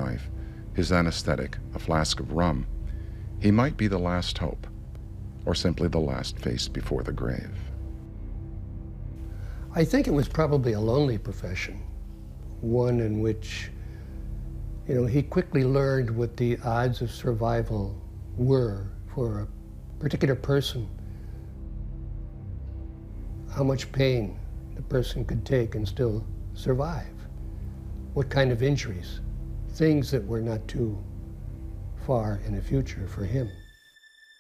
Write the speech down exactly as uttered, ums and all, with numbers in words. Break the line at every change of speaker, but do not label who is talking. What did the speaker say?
knife, his anesthetic, a flask of rum, he might be the last hope, or simply the last face before the grave.
I think it was probably a lonely profession, one in which, you know, he quickly learned what the odds of survival were for a particular person, how much pain the person could take and still survive, what kind of injuries, things that were not too far in the future for him.